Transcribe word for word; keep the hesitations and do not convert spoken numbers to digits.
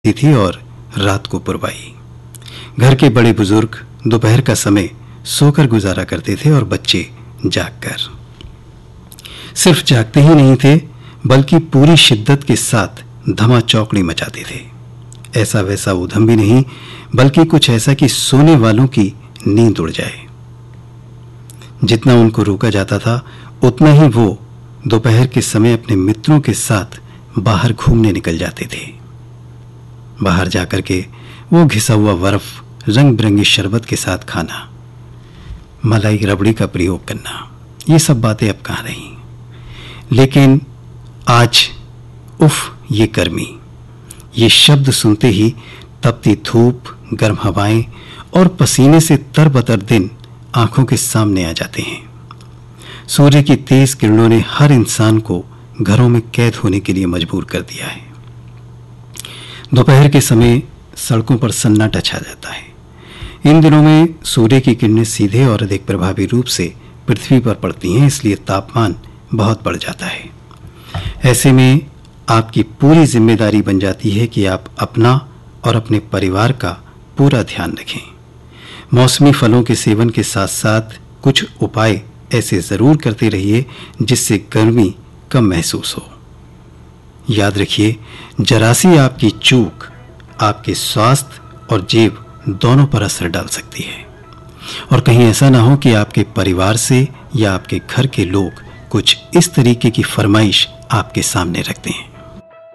थी और रात को पुरवाई। घर के बड़े बुजुर्ग दोपहर का समय सोकर गुजारा करते थे और बच्चे जागकर। सिर्फ जागते ही नहीं थे बल्कि पूरी शिद्दत के साथ धमा चौकड़ी मचाते थे। ऐसा वैसा ऊधम भी नहीं बल्कि कुछ ऐसा कि सोने वालों की नींद उड़ जाए। जितना उनको रोका जाता था उतना ही वो दोपहर के समय अपने मित्रों के साथ बाहर घूमने निकल जाते थे। बाहर जाकर के वो घिसा हुआ बर्फ, रंग बिरंगी शरबत के साथ खाना, मलाई रबड़ी का प्रयोग करना, ये सब बातें अब कहाँ रही। लेकिन आज उफ ये गर्मी, ये शब्द सुनते ही तपती धूप, गर्म हवाएं और पसीने से तरबतर दिन आंखों के सामने आ जाते हैं। सूर्य की तेज किरणों ने हर इंसान को घरों में कैद होने के लिए मजबूर कर दिया है। दोपहर के समय सड़कों पर सन्नाटा छा जाता है। इन दिनों में सूर्य की किरणें सीधे और अधिक प्रभावी रूप से पृथ्वी पर पड़ती हैं, इसलिए तापमान बहुत बढ़ जाता है। ऐसे में आपकी पूरी जिम्मेदारी बन जाती है कि आप अपना और अपने परिवार का पूरा ध्यान रखें। मौसमी फलों के सेवन के साथ साथ कुछ उपाय ऐसे ज़रूर करते रहिए जिससे गर्मी कम महसूस हो। याद रखिए, जरा सी आपकी चूक आपके स्वास्थ्य और जेब दोनों पर असर डाल सकती है। और कहीं ऐसा ना हो कि आपके परिवार से या आपके घर के लोग कुछ इस तरीके की फरमाइश आपके सामने रखते हैं।